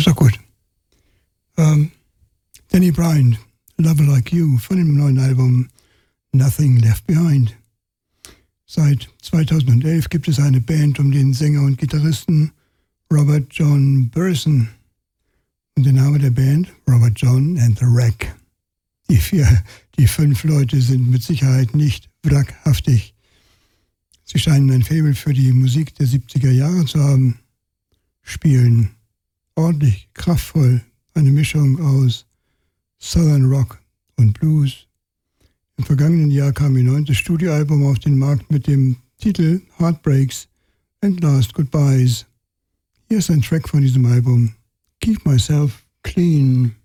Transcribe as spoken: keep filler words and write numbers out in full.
auch gut. Ähm, Danny Bryant, Lover Like You, von dem neuen Album Nothing Left Behind. Seit zweitausendelf gibt es eine Band um den Sänger und Gitarristen Robert John Burson. Und der Name der Band, Robert John and the Wreck. Die vier, die fünf Leute sind mit Sicherheit nicht wrackhaftig. Sie scheinen ein Faible für die Musik der siebziger Jahre zu haben. Spielen ordentlich, kraftvoll, eine Mischung aus Southern Rock und Blues. Im vergangenen Jahr kam ihr neuntes Studioalbum auf den Markt mit dem Titel Heartbreaks and Last Goodbyes. Hier ist ein Track von diesem Album, Keep Myself Clean.